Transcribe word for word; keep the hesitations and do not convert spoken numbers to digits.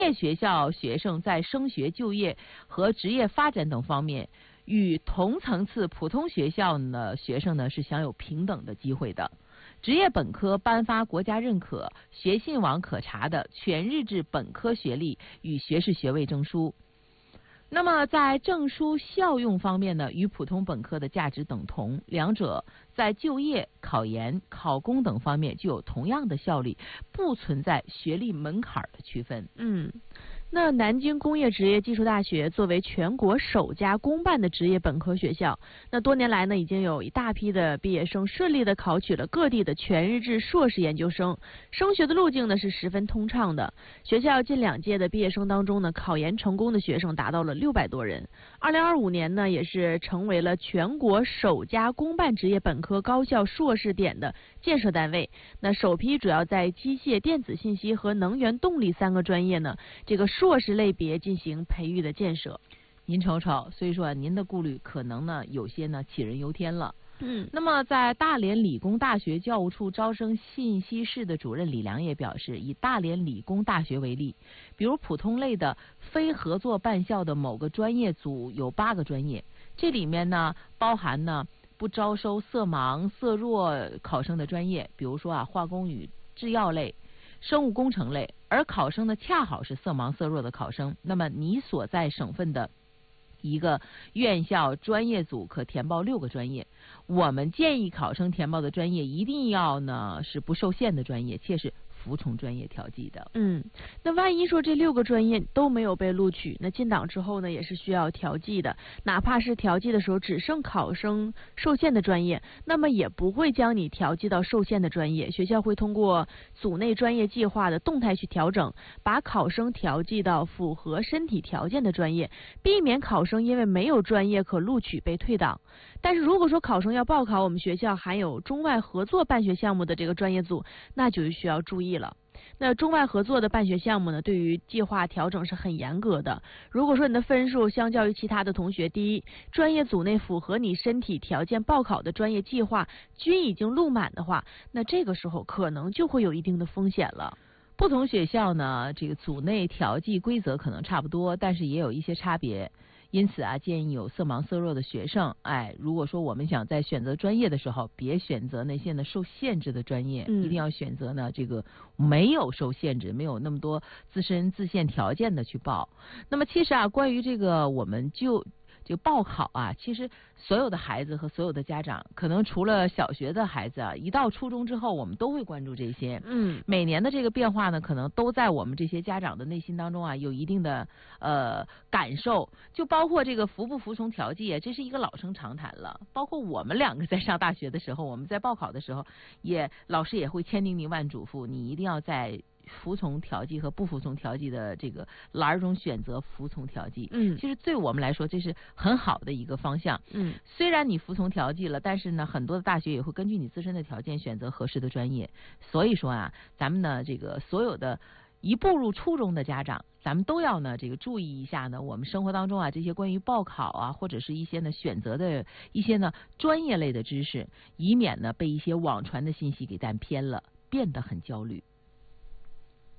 业学校学生在升学、就业和职业发展等方面，与同层次普通学校的学生呢是享有平等的机会的。职业本科颁发国家认可、学信网可查的全日制本科学历与学士学位证书。那么在证书效用方面呢，与普通本科的价值等同，两者在就业、考研、考公等方面具有同样的效力，不存在学历门槛的区分。 嗯。那南京工业职业技术大学作为全国首家公办的职业本科学校，那多年来呢，已经有一大批的毕业生顺利的考取了各地的全日制硕士研究生，升学的路径呢是十分通畅的。学校近两届的毕业生当中呢，考研成功的学生达到了六百多人。二零二五年呢，也是成为了全国首家公办职业本科高校硕士点的建设单位。那首批主要在机械、电子信息和能源动力三个专业呢，这个硕士类别进行培育的建设。 您瞅瞅，所以说您的顾虑可能呢有些呢杞人忧天了。 嗯， 那么在大连理工大学教务处招生信息室的主任李良也表示，以大连理工大学为例，比如普通类的非合作办校的某个专业组有八个专业，这里面呢包含呢不招收色盲、色弱考生的专业，比如说啊化工与制药类、生物工程类，而考生呢恰好是色盲色弱的考生，那么你所在省份的一个院校专业组可填报六个专业。我们建议考生填报的专业一定要呢是不受限的专业，且是服从专业调剂的。 嗯，那万一说这六个专业都没有被录取，那进档之后呢，也是需要调剂的。哪怕是调剂的时候只剩考生受限的专业，那么也不会将你调剂到受限的专业。学校会通过组内专业计划的动态去调整，把考生调剂到符合身体条件的专业，避免考生因为没有专业可录取被退档。但是如果说考生要报考我们学校含有中外合作办学项目的这个专业组，那就需要注意了。那中外合作的办学项目呢，对于计划调整是很严格的。如果说你的分数相较于其他的同学低，专业组内符合你身体条件报考的专业计划均已经录满的话，那这个时候可能就会有一定的风险了。 不同学校呢，这个组内调剂规则可能差不多，但是也有一些差别。因此啊，建议有色盲色弱的学生，哎，如果说我们想在选择专业的时候，别选择那些呢受限制的专业， 嗯、 一定要选择呢这个没有受限制、没有那么多自身自限条件的去报。那么其实啊，关于这个我们就这个报考啊，其实所有的孩子和所有的家长，可能除了小学的孩子啊，一到初中之后，我们都会关注这些。 嗯， 每年的这个变化呢，可能都在我们这些家长的内心当中啊，有一定的呃感受。就包括这个服不服从调剂，这是一个老生常谈了。包括我们两个在上大学的时候，我们在报考的时候，也老师也会千叮咛万嘱咐，你一定要在服从调剂和不服从调剂的这个栏中选择服从调剂。 嗯， 其实对我们来说这是很好的一个方向。 嗯， 虽然你服从调剂了，但是呢，很多的大学也会根据你自身的条件选择合适的专业。所以说啊，咱们呢这个所有的一步入初中的家长，咱们都要呢这个注意一下呢，我们生活当中啊这些关于报考啊，或者是一些呢选择的一些呢专业类的知识，以免呢被一些网传的信息给带偏了，变得很焦虑。